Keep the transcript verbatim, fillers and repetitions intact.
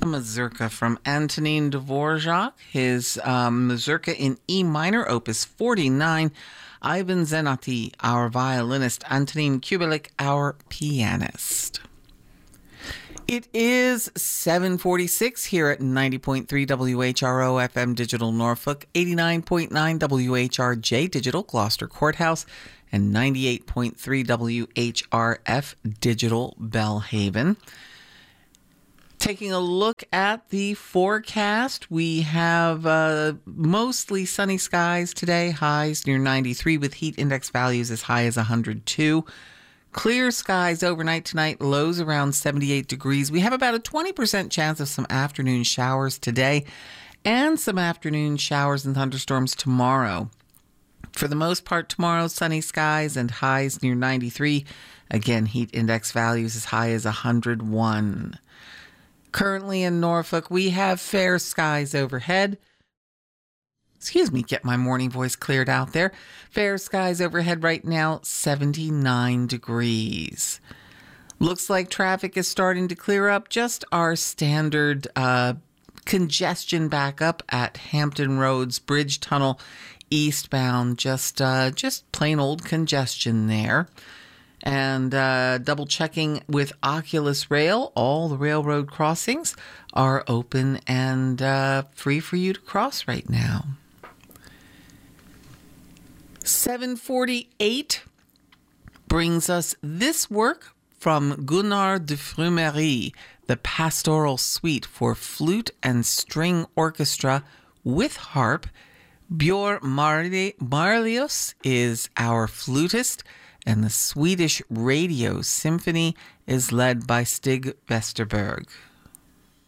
Mazurka from Antonin Dvorak, his um, Mazurka in E minor, opus forty-nine. Ivan Zenati, our violinist. Antonin Kubelik, our pianist. It is seven forty-six here at ninety point three W H R O F M Digital Norfolk, eighty-nine point nine W H R J Digital Gloucester Courthouse, and ninety-eight point three W H R F Digital Belhaven. Taking a look at the forecast, we have uh, mostly sunny skies today, highs near ninety-three with heat index values as high as one hundred two. Clear skies overnight tonight, lows around seventy-eight degrees. We have about a twenty percent chance of some afternoon showers today and some afternoon showers and thunderstorms tomorrow. For the most part, tomorrow, sunny skies and highs near ninety-three. Again, heat index values as high as one hundred one. Currently in Norfolk, we have fair skies overhead. Excuse me, get my morning voice cleared out there. Fair skies overhead right now, seventy-nine degrees. Looks like traffic is starting to clear up. Just our standard uh, congestion back up at Hampton Roads Bridge Tunnel eastbound. Just, uh, just plain old congestion there. And uh, double checking with Oculus Rail, all the railroad crossings are open and uh, free for you to cross right now. seven forty-eight brings us this work from Gunnar de Frumerie, the Pastoral Suite for flute and string orchestra with harp. Björn Marli- Marlius is our flutist, and the Swedish Radio Symphony is led by Stig Westerberg.